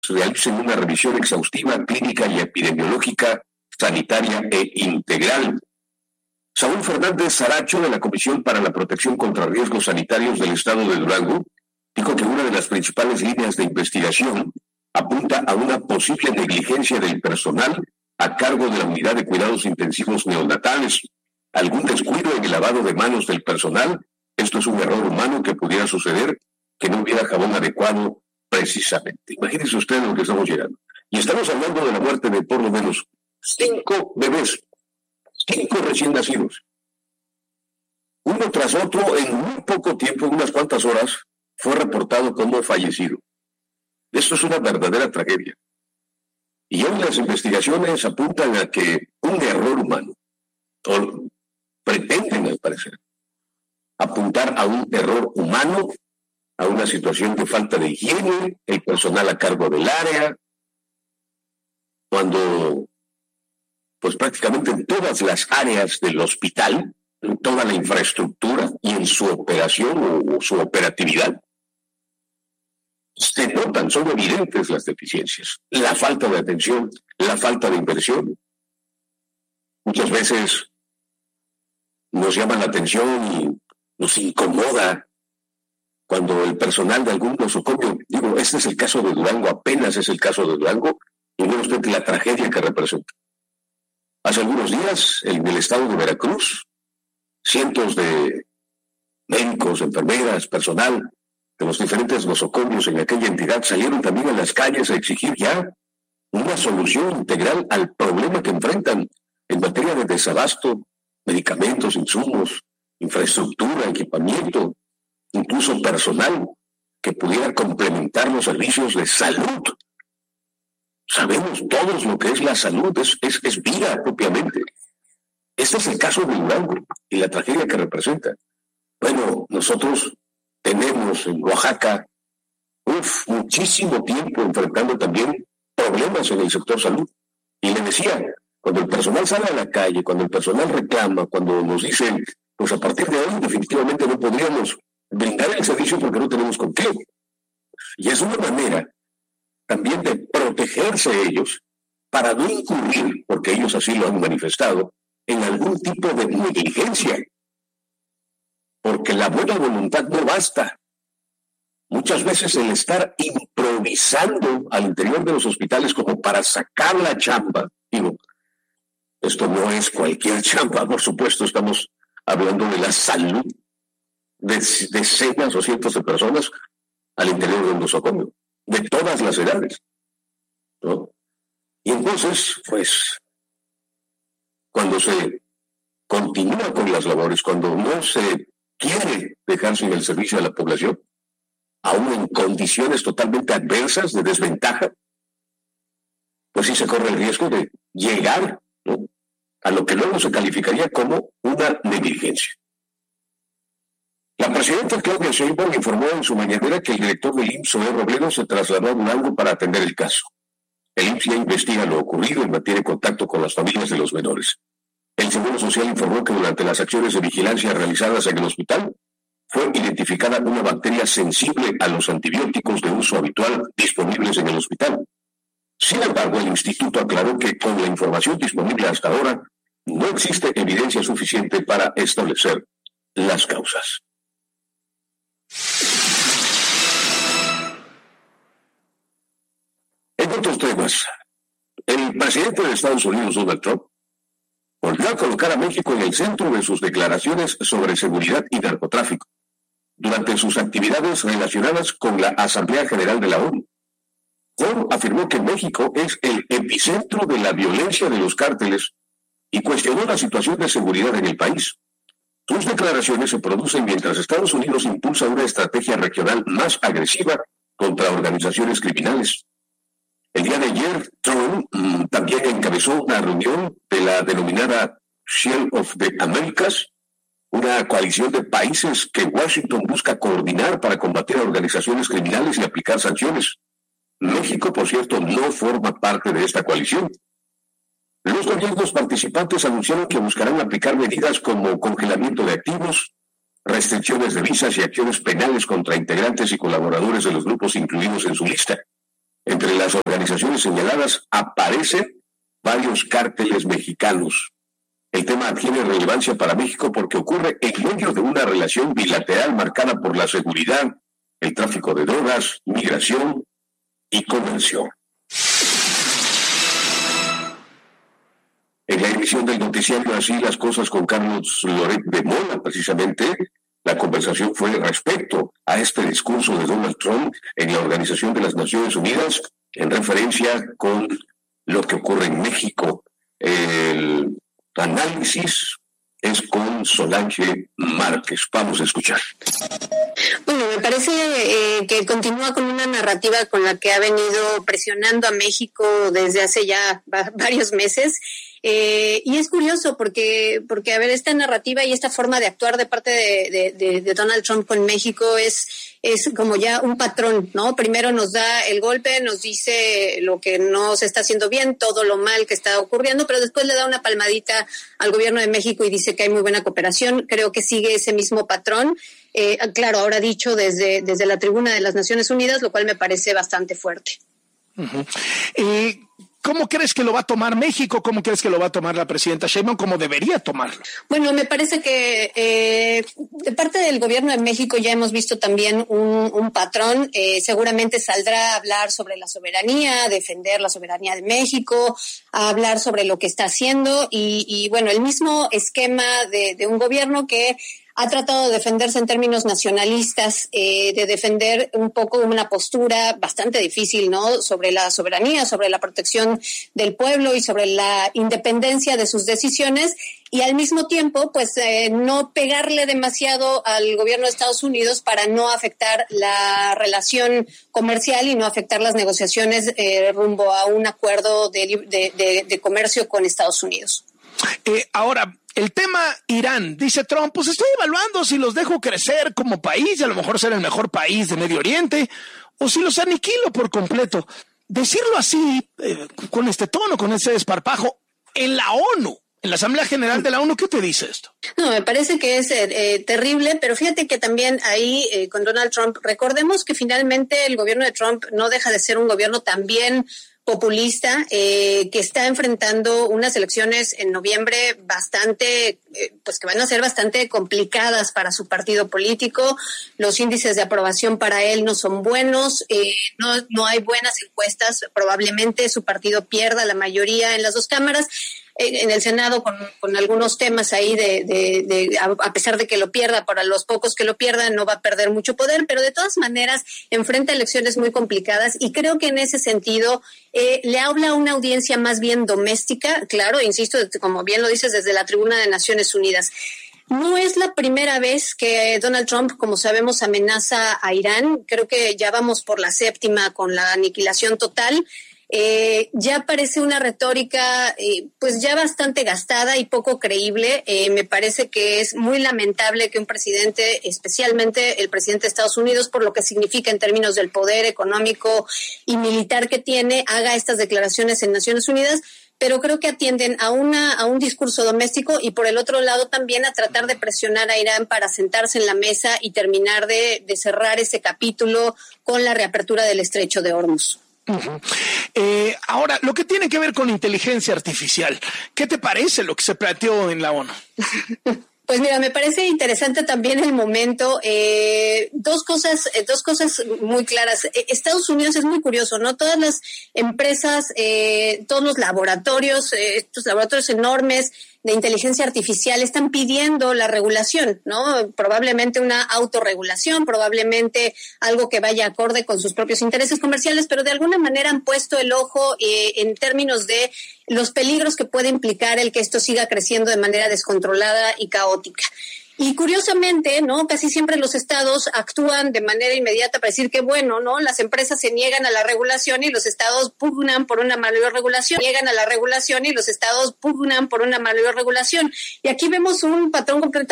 realicen una revisión exhaustiva, clínica y epidemiológica, sanitaria e integral. Saúl Fernández Saracho, de la Comisión para la Protección contra Riesgos Sanitarios del Estado de Durango, dijo que una de las principales líneas de investigación apunta a una posible negligencia del personal a cargo de la unidad de cuidados intensivos neonatales, algún descuido en el lavado de manos del personal. Esto es un error humano que pudiera suceder, que no hubiera jabón adecuado precisamente. Imagínense ustedes lo que estamos llegando. Y estamos hablando de la muerte de por lo menos 5 bebés, 5 recién nacidos. Uno tras otro, en muy poco tiempo, en unas cuantas horas, fue reportado como fallecido. Esto es una verdadera tragedia. Y hoy las investigaciones apuntan a que un error humano, o pretenden al parecer, apuntar a un error humano, a una situación de falta de higiene, el personal a cargo del área, cuando pues prácticamente en todas las áreas del hospital, en toda la infraestructura y en su operación o su operatividad, se notan, son evidentes las deficiencias, la falta de atención, la falta de inversión. Muchas veces nos llama la atención y nos incomoda cuando el personal de algún nosocomio, digo, este es el caso de Durango, apenas es el caso de Durango, y ve usted la tragedia que representa. Hace algunos días, en el estado de Veracruz, cientos de médicos, enfermeras, personal de los diferentes nosocomios en aquella entidad salieron también a las calles a exigir ya una solución integral al problema que enfrentan en materia de desabasto, medicamentos, insumos, infraestructura, equipamiento, incluso personal que pudiera complementar los servicios de salud. Sabemos todos lo que es la salud, es vida propiamente. Este es el caso de Durango y la tragedia que representa. Bueno, nosotros tenemos en Oaxaca muchísimo tiempo enfrentando también problemas en el sector salud. Y le decía, cuando el personal sale a la calle, cuando el personal reclama, cuando nos dicen, pues a partir de hoy definitivamente no podríamos brindar el servicio porque no tenemos con qué. Y es una manera también de protegerse ellos para no incurrir, porque ellos así lo han manifestado, en algún tipo de negligencia. Porque la buena voluntad no basta. Muchas veces el estar improvisando al interior de los hospitales como para sacar la chamba, digo, esto no es cualquier chamba, por supuesto, estamos hablando de la salud de decenas o cientos de personas al interior de un nosocomio, de todas las edades, ¿no? Y entonces, pues, cuando se continúa con las labores, cuando no se quiere dejar sin el servicio a la población, aún en condiciones totalmente adversas, de desventaja, pues sí se corre el riesgo de llegar, ¿no?, a lo que luego se calificaría como una negligencia. La presidenta Claudia Sheinbaum informó en su mañanera que el director del IMSS, Zoé Robledo, se trasladó a Durango para atender el caso. El IMSS ya investiga lo ocurrido y mantiene contacto con las familias de los menores. El Seguro Social informó que durante las acciones de vigilancia realizadas en el hospital fue identificada una bacteria sensible a los antibióticos de uso habitual disponibles en el hospital. Sin embargo, el instituto aclaró que con la información disponible hasta ahora no existe evidencia suficiente para establecer las causas. En otros temas, el presidente de Estados Unidos, Donald Trump, volvió a colocar a México en el centro de sus declaraciones sobre seguridad y narcotráfico, durante sus actividades relacionadas con la Asamblea General de la ONU. Trump afirmó que México es el epicentro de la violencia de los cárteles y cuestionó la situación de seguridad en el país. Sus declaraciones se producen mientras Estados Unidos impulsa una estrategia regional más agresiva contra organizaciones criminales. El día de ayer, Trump también encabezó una reunión de la denominada Shield of the Americas, una coalición de países que Washington busca coordinar para combatir a organizaciones criminales y aplicar sanciones. México, por cierto, no forma parte de esta coalición. Los gobiernos participantes anunciaron que buscarán aplicar medidas como congelamiento de activos, restricciones de visas y acciones penales contra integrantes y colaboradores de los grupos incluidos en su lista. Entre las organizaciones señaladas aparecen varios cárteles mexicanos. El tema adquiere relevancia para México porque ocurre en medio de una relación bilateral marcada por la seguridad, el tráfico de drogas, migración y comercio. En la emisión del noticiario Así las Cosas con Carlos Loret de Mola, precisamente, la conversación fue respecto a este discurso de Donald Trump en la Organización de las Naciones Unidas, en referencia con lo que ocurre en México. El análisis es con Solange Márquez. Vamos a escuchar. Bueno, me parece que continúa con una narrativa con la que ha venido presionando a México desde hace ya varios meses. Y es curioso porque a ver, esta narrativa y esta forma de actuar de parte de Donald Trump con México es como ya un patrón, ¿no? Primero nos da el golpe, nos dice lo que no se está haciendo bien, todo lo mal que está ocurriendo, pero después le da una palmadita al gobierno de México y dice que hay muy buena cooperación. Creo que sigue ese mismo patrón. Claro, ahora dicho desde la tribuna de las Naciones Unidas, lo cual me parece bastante fuerte. Uh-huh. ¿Cómo crees que lo va a tomar México? ¿Cómo crees que lo va a tomar la presidenta Sheinbaum? ¿Cómo debería tomarlo? Bueno, me parece que de parte del gobierno de México ya hemos visto también un patrón. Seguramente saldrá a hablar sobre la soberanía, defender la soberanía de México, a hablar sobre lo que está haciendo y bueno, el mismo esquema de un gobierno que ha tratado de defenderse en términos nacionalistas, de defender un poco una postura bastante difícil, ¿no? Sobre la soberanía, sobre la protección del pueblo y sobre la independencia de sus decisiones y al mismo tiempo, pues, no pegarle demasiado al gobierno de Estados Unidos para no afectar la relación comercial y no afectar las negociaciones rumbo a un acuerdo de comercio con Estados Unidos. Ahora, el tema Irán, dice Trump, pues estoy evaluando si los dejo crecer como país y a lo mejor ser el mejor país de Medio Oriente o si los aniquilo por completo. Decirlo así, con este tono, con ese desparpajo, en la ONU, en la Asamblea General de la ONU, ¿qué te dice esto? No, me parece que es terrible, pero fíjate que también ahí con Donald Trump, recordemos que finalmente el gobierno de Trump no deja de ser un gobierno también populista que está enfrentando unas elecciones en noviembre bastante, pues que van a ser bastante complicadas para su partido político. Los índices de aprobación para él no son buenos, no hay buenas encuestas, probablemente su partido pierda la mayoría en las dos cámaras. En el Senado con algunos temas ahí a pesar de que lo pierda, para los pocos que lo pierdan no va a perder mucho poder, pero de todas maneras enfrenta elecciones muy complicadas y creo que en ese sentido le habla a una audiencia más bien doméstica, claro, insisto, como bien lo dices, desde la tribuna de Naciones Unidas. No es la primera vez que Donald Trump, como sabemos, amenaza a Irán. Creo que ya vamos por la 7ª con la aniquilación total. Ya parece una retórica pues ya bastante gastada y poco creíble. Me parece que es muy lamentable que un presidente, especialmente el presidente de Estados Unidos, por lo que significa en términos del poder económico y militar que tiene, haga estas declaraciones en Naciones Unidas, pero creo que atienden a un discurso doméstico y por el otro lado también a tratar de presionar a Irán para sentarse en la mesa y terminar de cerrar ese capítulo con la reapertura del estrecho de Hormuz. Uh-huh. Ahora, lo que tiene que ver con inteligencia artificial, ¿qué te parece lo que se planteó en la ONU? Pues mira, me parece interesante también el momento. Dos cosas muy claras. Estados Unidos es muy curioso, ¿no? Todas las empresas, todos los laboratorios, estos laboratorios enormes de inteligencia artificial están pidiendo la regulación, ¿no? Probablemente una autorregulación, probablemente algo que vaya acorde con sus propios intereses comerciales, pero de alguna manera han puesto el ojo en términos de los peligros que puede implicar el que esto siga creciendo de manera descontrolada y caótica. Y curiosamente, ¿no? Casi siempre los estados actúan de manera inmediata para decir que bueno, ¿no? Las empresas se niegan a la regulación y los estados pugnan por una mayor regulación. Y aquí vemos un patrón completamente